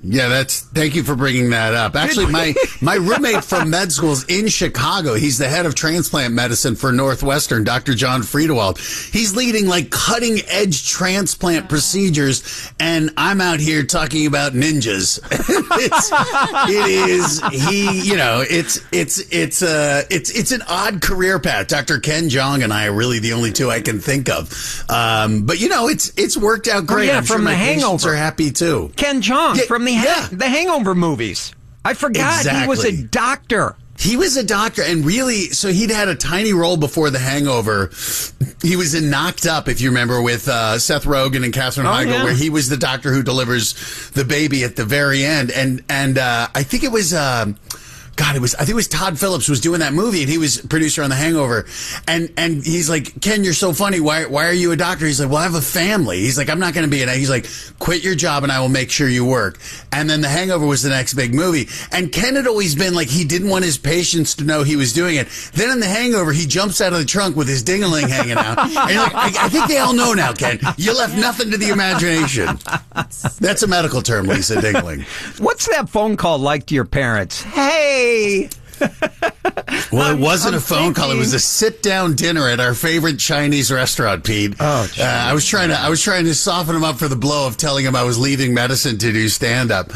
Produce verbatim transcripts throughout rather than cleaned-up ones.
Yeah, that's. Thank you for bringing that up. Actually, my my roommate from med school is in Chicago. He's the head of transplant medicine for Northwestern, Doctor John Friedewald. He's leading like cutting edge transplant procedures, and I'm out here talking about ninjas. it's, it is he. You know, it's it's it's uh it's it's an odd career path. Doctor Ken Jeong and I are really the only two I can think of. Um, but you know, it's it's worked out great. Oh, yeah, I'm from sure The my patients Hangover. are happy too. Ken Jeong Yeah, from the yeah. the Hangover movies. I forgot he was a Exactly. doctor. He was a doctor, and really, so he'd had a tiny role before The Hangover. He was in Knocked Up, if you remember, with uh, Seth Rogen and Katherine Oh, Heigl, yeah. where he was the doctor who delivers the baby at the very end. And and uh, I think it was. Um, God, it was, I think it was Todd Phillips was doing that movie, and he was producer on The Hangover. And, and he's like, Ken, you're so funny. Why, why are you a doctor? He's like, well, I have a family. He's like, I'm not going to be an, he's like, quit your job and I will make sure you work. And then The Hangover was the next big movie. And Ken had always been like, he didn't want his patients to know he was doing it. Then in The Hangover, he jumps out of the trunk with his ding-a-ling hanging out. And you're like, I, I think they all know now, Ken. You left nothing to the imagination. That's a medical term, Lisa, ding-a-ling. What's that phone call like to your parents? Hey. Well, it wasn't I'm a phone call. It was a sit-down dinner at our favorite Chinese restaurant, Pete. Oh, uh, I was trying to I was trying to soften him up for the blow of telling him I was leaving medicine to do stand-up.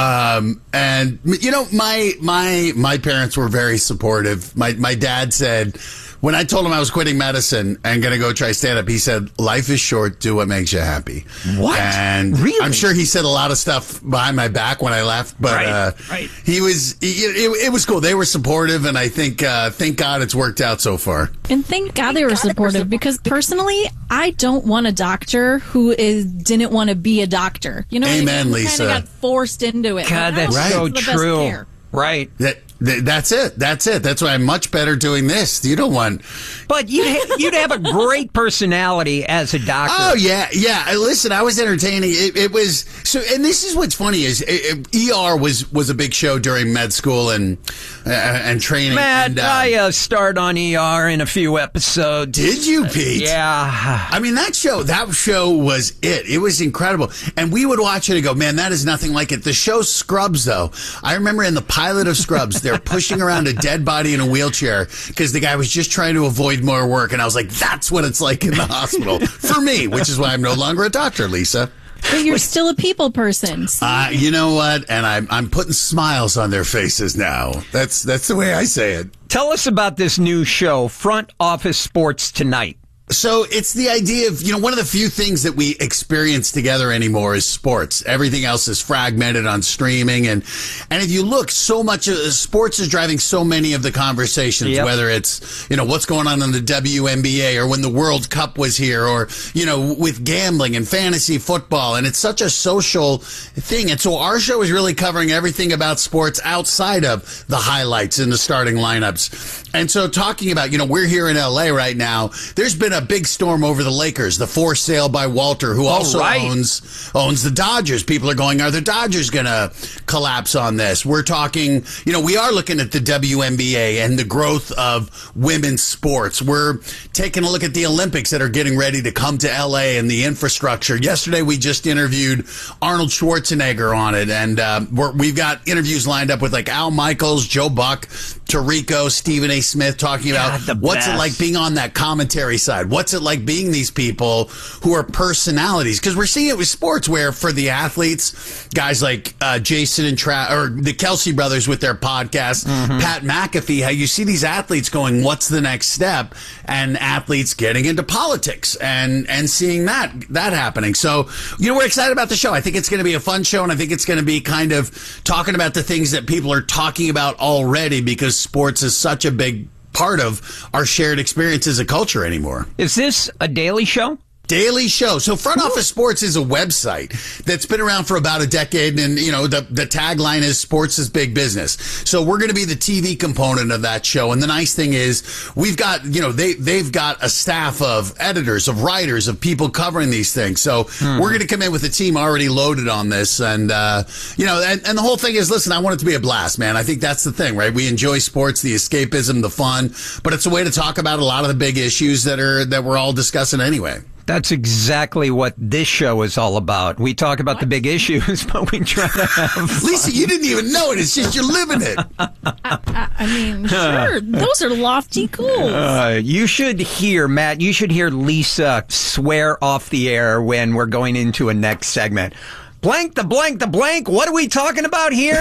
Um, and you know, my my my parents were very supportive. My my dad said, when I told him I was quitting medicine and going to go try stand-up, he said, life is short, do what makes you happy. What? And Really? I'm sure he said a lot of stuff behind my back when I left, but Right, uh, right. he was, he, it, it was cool. They were supportive, and I think, uh, thank God it's worked out so far. And thank God they were supportive, because personally, I don't want a doctor who is didn't want to be a doctor. You know what Amen, I mean? Lisa. Kind of got forced into it. God, Like, that's I so want the best true. care. Right. That, that, that's it. That's it. That's why I'm much better doing this. You don't want. But you'd, ha- you'd have a great personality as a doctor. Oh yeah, yeah. I- Listen, I was entertaining. It, it was so, and this is what's funny is it, it, E R was was a big show during med school and uh, and training. Matt, and, uh, I uh, starred on E R in a few episodes. Did you, Pete? Yeah. I mean, that show, that show was it. It was incredible. And we would watch it and go, man, that is nothing like it. The show Scrubs, though, I remember in the pilot of Scrubs, they're pushing around a dead body in a wheelchair because the guy was just trying to avoid more work. And I was like, that's what it's like in the hospital for me, which is why I'm no longer a doctor, Lisa. But you're still a people person. Uh, you know what? And I'm, I'm putting smiles on their faces now. That's, that's the way I say it. Tell us about this new show, Front Office Sports Tonight. So it's the idea of, you know, one of the few things that we experience together anymore is sports. Everything else is fragmented on streaming. And, and if you look, so much of sports is driving so many of the conversations, Yep. whether it's, you know, what's going on in the W N B A or when the World Cup was here or, you know, with gambling and fantasy football. And it's such a social thing. And so our show is really covering everything about sports outside of the highlights and the starting lineups. And so talking about, you know, we're here in L A right now. There's been a big storm over the Lakers, the for sale by Walter, who also right. owns owns the Dodgers. People are going, are the Dodgers going to collapse on this? We're talking, you know, we are looking at the W N B A and the growth of women's sports. We're taking a look at the Olympics that are getting ready to come to L A and the infrastructure. Yesterday, we just interviewed Arnold Schwarzenegger on it, and uh, we're, we've got interviews lined up with like Al Michaels, Joe Buck, Tirico, Stephen A. Smith, talking about God, the what's best. it like being on that commentary side. What's it like being these people who are personalities? Because we're seeing it with sports where for the athletes, guys like uh, Jason and Tra- or the Kelsey brothers with their podcast, Mm-hmm. Pat McAfee, how you see these athletes going, what's the next step? And athletes getting into politics and, and seeing that, that happening. So, you know, we're excited about the show. I think it's going to be a fun show, and I think it's going to be kind of talking about the things that people are talking about already, because sports is such a big part of our shared experience as a culture anymore. Is this a daily show? Daily Show. So Front Office Sports is a website that's been around for about a decade. And, you know, the, the tagline is sports is big business. So we're going to be the T V component of that show. And the nice thing is we've got, you know, they, they've got a staff of editors, of writers, of people covering these things. So Hmm. we're going to come in with a team already loaded on this. And, uh, you know, and, and the whole thing is, listen, I want it to be a blast, man. I think that's the thing, right? We enjoy sports, the escapism, the fun, but it's a way to talk about a lot of the big issues that are, that we're all discussing anyway. That's exactly what this show is all about. We talk about what? the big issues, but we try to have Lisa, you didn't even know it. It's just you're living it. I, I, I mean, sure. Those are lofty goals. Uh, you should hear, Matt, you should hear Lisa swear off the air when we're going into a next segment. Blank the blank the blank. What are we talking about here?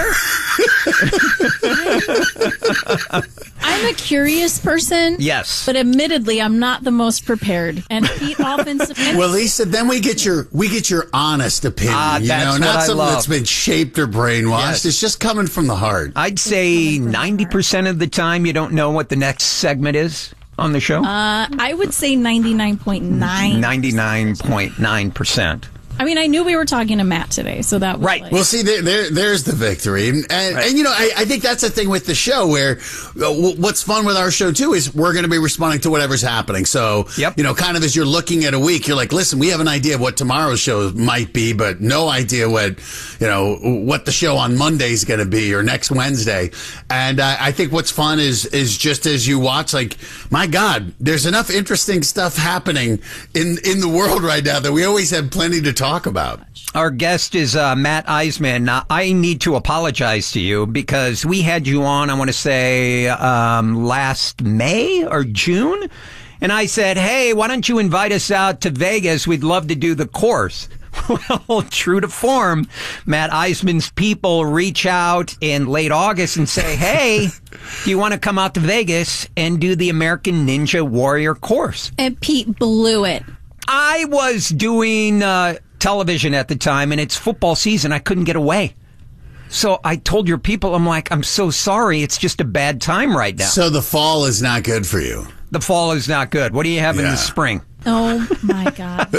I'm a curious person. Yes. But admittedly, I'm not the most prepared. And Pete often... Well, Lisa, then we get your we get your honest opinion. Ah, you that's know, what not I something love. that's been shaped or brainwashed. Yes. It's just coming from the heart. I'd say ninety percent of the time you don't know what the next segment is on the show. Uh, I would say ninety-nine point nine. ninety-nine point nine percent. I mean, I knew we were talking to Matt today, so that was right. Like, well, see, there, there, there's the victory, and and, right. and you know, I, I think that's the thing with the show. Where uh, w- what's fun with our show too is we're going to be responding to whatever's happening. So, yep. you know, kind of as you're looking at a week, you're like, listen, we have an idea of what tomorrow's show might be, but no idea what you know what the show on Monday is going to be or next Wednesday. And uh, I think what's fun is is just as you watch, like, my God, there's enough interesting stuff happening in in the world right now that we always have plenty to talk about. Our guest is uh, Matt Iseman. Now, I need to apologize to you because we had you on, I want to say, um, last May or June. And I said, hey, why don't you invite us out to Vegas? We'd love to do the course. Well, true to form, Matt Iseman's people reach out in late August and say, hey, do you want to come out to Vegas and do the American Ninja Warrior course? And Pete blew it. I was doing... Uh, television at the time, and it's football season. I couldn't get away. So I told your people, I'm like, I'm so sorry. It's just a bad time right now. So the fall is not good for you. The fall is not good. What do you have yeah. in the spring? Oh, my God.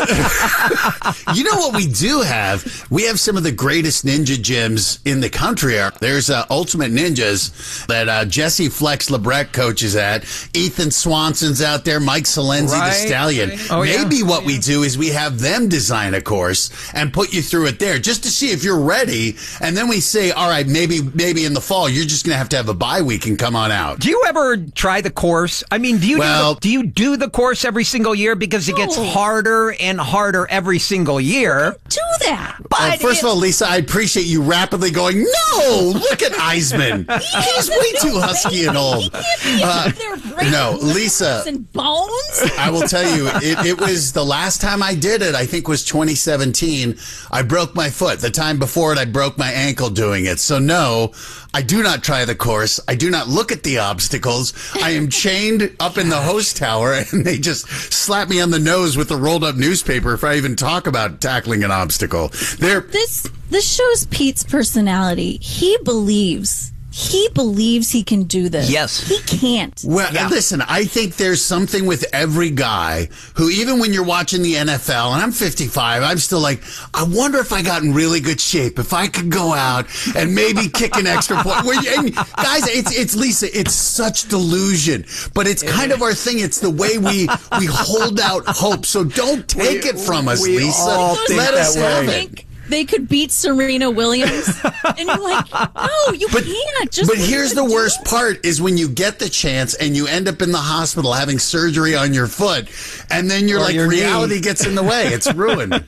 You know what we do have? We have some of the greatest ninja gyms in the country. There's uh, Ultimate Ninjas that uh, Jesse Flex Lebrecht coaches at. Ethan Swanson's out there. Mike Salenzi, right. the Stallion. Oh, Maybe yeah. what we do is we have them design a course and put you through it there just to see if you're ready. And then we say, all right, maybe maybe in the fall, you're just going to have to have a bye week and come on out. Do you ever try the course? I mean, do you, well, do, the, do, you do the course every single year? Because it gets harder and harder every single year. Do that. But uh, first it, of all, Lisa, I appreciate you rapidly going, no, look at Iseman. He's way too husky and old. Uh, no, Lisa. And bones. I will tell you, it, it was the last time I did it, I think was twenty seventeen. I broke my foot. The time before it, I broke my ankle doing it. So no, I do not try the course. I do not look at the obstacles. I am chained up in the host tower, and they just slap me on the nose with a rolled up newspaper if I even talk about tackling an obstacle. There. This this shows Pete's personality. He believes. He believes he can do this. Yes. He can't. Well, yeah. listen, I think there's something with every guy who, even when you're watching the N F L, and I'm fifty-five, I'm still like, I wonder if I got in really good shape, if I could go out and maybe kick an extra point. Where you, and guys, it's, it's Lisa, it's such delusion, but it's kind of our thing. It's the way we, we hold out hope. So don't take we, it from us, we Lisa. all think Let us that have way. it. They could beat Serena Williams, and you're like, no, you But, can't. Just but let here's them the do worst it. part is when you get the chance and you end up in the hospital having surgery on your foot, and then you're Or like, your reality knee. gets in the way. It's ruined.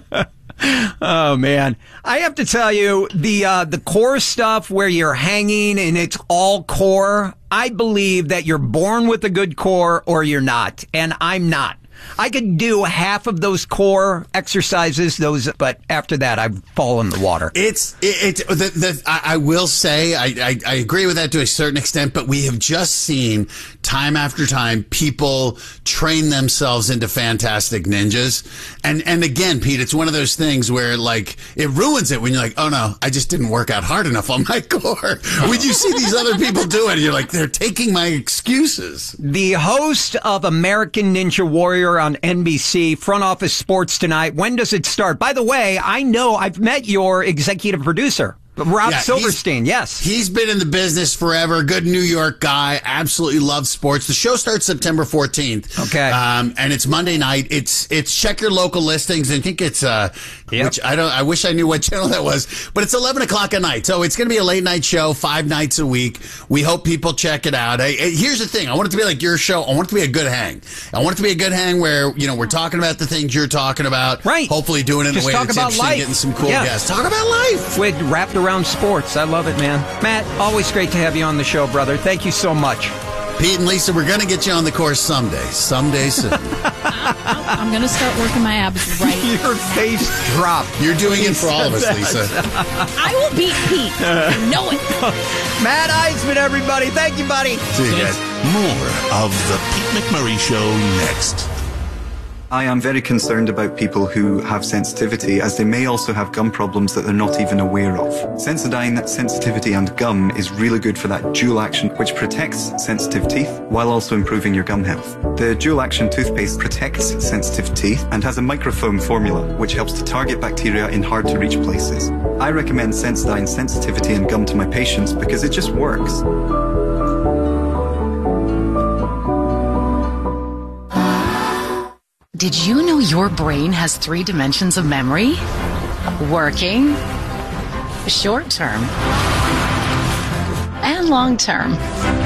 Oh man, I have to tell you the uh, the core stuff where you're hanging and it's all core. I believe that you're born with a good core or you're not, and I'm not. I could do half of those core exercises, those, but after that, I fall in the water. It's it. it the, the, I, I will say I, I I agree with that to a certain extent, but we have just seen time after time people train themselves into fantastic ninjas, and and again, Pete, it's one of those things where like it ruins it when you're like, oh no, I just didn't work out hard enough on my core. When you see these other people do it, you're like, they're taking my excuses. The host of American Ninja Warrior on N B C, Front Office Sports Tonight. When does it start? By the way, I know I've met your executive producer, Rob Yeah, Silverstein. he's, Yes. He's been in the business forever. Good New York guy. Absolutely loves sports. The show starts September fourteenth. Okay. Um, and it's Monday night. It's, it's check your local listings. I think it's, uh, Yep. which I don't. I wish I knew what channel that was, but it's eleven o'clock at night, so it's going to be a late night show, five nights a week. We hope people check it out. Hey, hey, here's the thing: I want it to be like your show. I want it to be a good hang. I want it to be a good hang where you know we're talking about the things you're talking about. Right. Hopefully, doing it in Just a way talk that's about interesting, life. getting some cool Yeah. guests. Talk about life. With wrapped around sports. I love it, man. Matt, always great to have you on the show, brother. Thank you so much. Pete and Lisa, we're going to get you on the course someday. Someday soon. I'm going to start working my abs right. Your face dropped. You're doing it for all of us, Lisa. I will beat Pete. I know it. Matt Eisman, everybody. Thank you, buddy. See you guys. More of the Pete McMurray Show next. I am very concerned about people who have sensitivity, as they may also have gum problems that they're not even aware of. Sensodyne Sensitivity and Gum is really good for that dual action, which protects sensitive teeth while also improving your gum health. The dual action toothpaste protects sensitive teeth and has a microfoam formula, which helps to target bacteria in hard to reach places. I recommend Sensodyne Sensitivity and Gum to my patients because it just works. Did you know your brain has three dimensions of memory? Working, short term, and long term.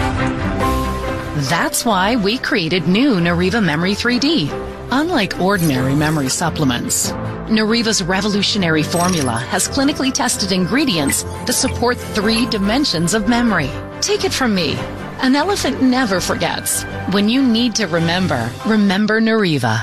That's why we created new Nariva Memory three D. Unlike ordinary memory supplements, Nariva's revolutionary formula has clinically tested ingredients that support three dimensions of memory. Take it from me. An elephant never forgets. When you need to remember, remember Nariva.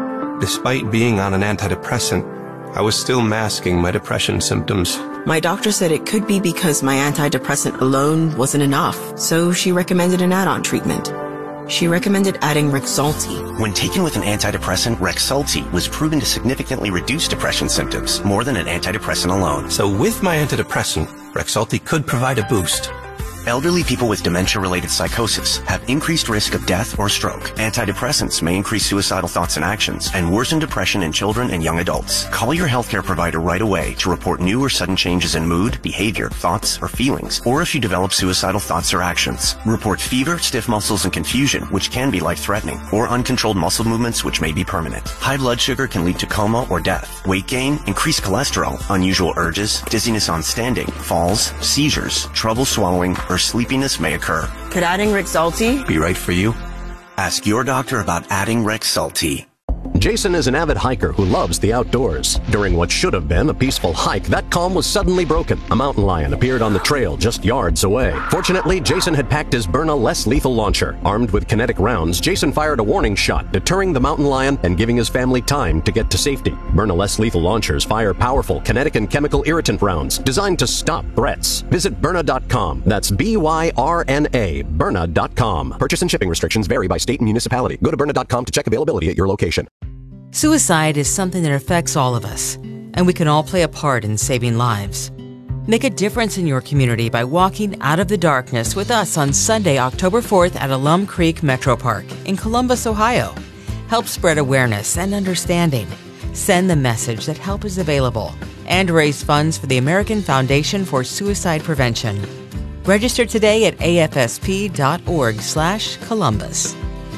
Despite being on an antidepressant, I was still masking my depression symptoms. My doctor said it could be because my antidepressant alone wasn't enough, so she recommended an add-on treatment. She recommended adding Rexulti. When taken with an antidepressant, Rexulti was proven to significantly reduce depression symptoms more than an antidepressant alone. So with my antidepressant, Rexulti could provide a boost. Elderly people with dementia-related psychosis have increased risk of death or stroke. Antidepressants may increase suicidal thoughts and actions and worsen depression in children and young adults. Call your healthcare provider right away to report new or sudden changes in mood, behavior, thoughts, or feelings, or if you develop suicidal thoughts or actions. Report fever, stiff muscles, and confusion, which can be life-threatening, or uncontrolled muscle movements, which may be permanent. High blood sugar can lead to coma or death. Weight gain, increased cholesterol, unusual urges, dizziness on standing, falls, seizures, trouble swallowing, or sleepiness may occur. Could adding Rexulti be right for you? Ask your doctor about adding Rexulti. Jason is an avid hiker who loves the outdoors. During what should have been a peaceful hike, that calm was suddenly broken. A mountain lion appeared on the trail just yards away. Fortunately, Jason had packed his Byrna less lethal launcher. Armed with kinetic rounds, Jason fired a warning shot, deterring the mountain lion and giving his family time to get to safety. Byrna less lethal launchers fire powerful kinetic and chemical irritant rounds designed to stop threats. Visit Byrna dot com. That's B Y R N A, Byrna dot com. Purchase and shipping restrictions vary by state and municipality. Go to Byrna dot com to check availability at your location. Suicide is something that affects all of us, and we can all play a part in saving lives. Make a difference in your community by walking out of the darkness with us on Sunday, October fourth at Alum Creek Metro Park in Columbus, Ohio. Help spread awareness and understanding. Send the message that help is available and raise funds for the American Foundation for Suicide Prevention. Register today at A F S P dot org slash Columbus.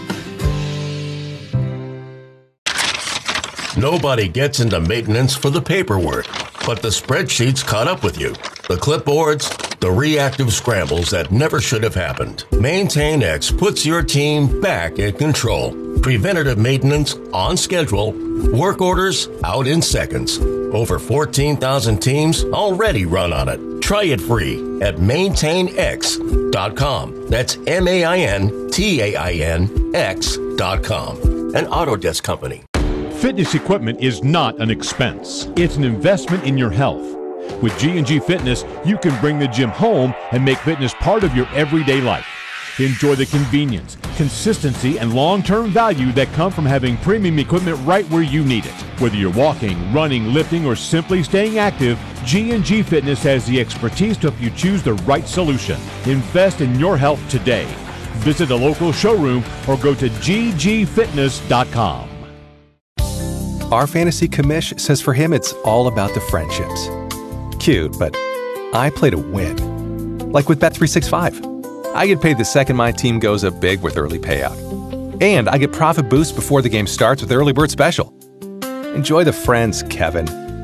Nobody gets into maintenance for the paperwork, but the spreadsheets caught up with you. The clipboards, the reactive scrambles that never should have happened. MaintainX puts your team back in control. Preventative maintenance on schedule. Work orders out in seconds. Over fourteen thousand teams already run on it. Try it free at maintain x dot com. That's M A I N T A I N X dot com. An Autodesk company. Fitness equipment is not an expense. It's an investment in your health. With G and G Fitness, you can bring the gym home and make fitness part of your everyday life. Enjoy the convenience, consistency, and long-term value that come from having premium equipment right where you need it. Whether you're walking, running, lifting, or simply staying active, G and G Fitness has the expertise to help you choose the right solution. Invest in your health today. Visit a local showroom or go to G G fitness dot com. Our fantasy commish says for him it's all about the friendships. Cute, but I play to win. Like with Bet three sixty-five. I get paid the second my team goes up big with early payout. And I get profit boost before the game starts with Early Bird Special. Enjoy the friends, Kevin.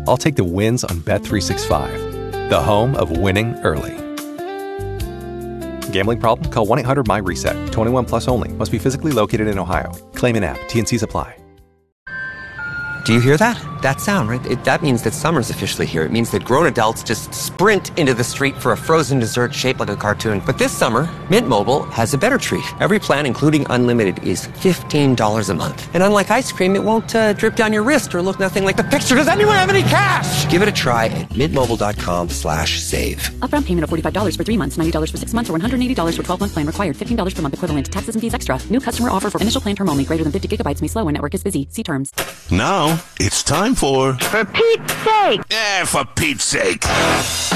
I'll take the wins on Bet three sixty-five, the home of winning early. Gambling problem? Call one eight hundred M Y reset. twenty-one plus only. Must be physically located in Ohio. Claim in app. T and Cs apply. Do you hear that? That sound, right? It, that means that summer's officially here. It means that grown adults just sprint into the street for a frozen dessert shaped like a cartoon. But this summer, Mint Mobile has a better treat. Every plan, including unlimited, is fifteen dollars a month. And unlike ice cream, it won't uh, drip down your wrist or look nothing like the picture. Does anyone have any cash? Give it a try at mintmobile.com slash save. Upfront payment of forty-five dollars for three months, ninety dollars for six months, or one hundred eighty dollars for twelve-month plan required. fifteen dollars per month equivalent. Taxes and fees extra. New customer offer for initial plan term only. Greater than fifty gigabytes may slow when network is busy. See terms. Now, it's time for... For Pete's sake! Yeah, for Pete's sake.